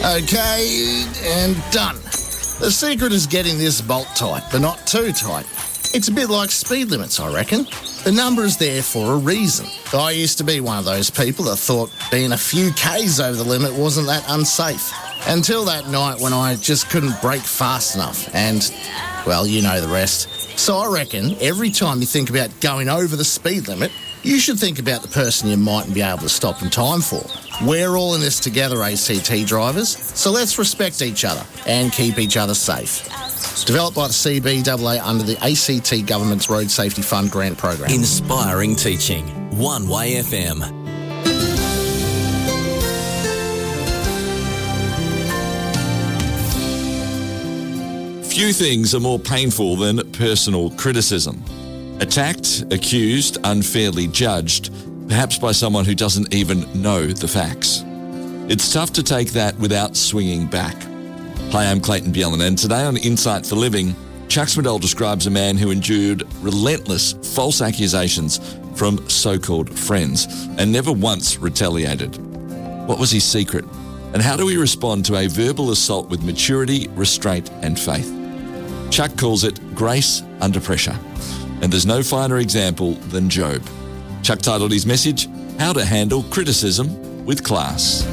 Okay, and done. The secret is getting this bolt tight, but not too tight. It's a bit like speed limits, I reckon. The number is there for a reason. I used to be one of those people that thought being a few Ks over the limit wasn't that unsafe. Until that night when I just couldn't brake fast enough and, well, you know the rest. So I reckon every time you think about going over the speed limit, you should think about the person you mightn't be able to stop in time for. We're all in this together, ACT drivers, so let's respect each other and keep each other safe. Developed by the CBAA under the ACT Government's Road Safety Fund grant program. Inspiring teaching. One Way FM. Few things are more painful than personal criticism. Attacked, accused, unfairly judged, perhaps by someone who doesn't even know the facts. It's tough to take that without swinging back. Hi, I'm Clayton Bjelland, and today on Insight for Living, Chuck Swindoll describes a man who endured relentless false accusations from so-called friends and never once retaliated. What was his secret? And how do we respond to a verbal assault with maturity, restraint and faith? Chuck calls it grace under pressure. And there's no finer example than Job. Chuck titled his message, How to Handle Criticism with Class.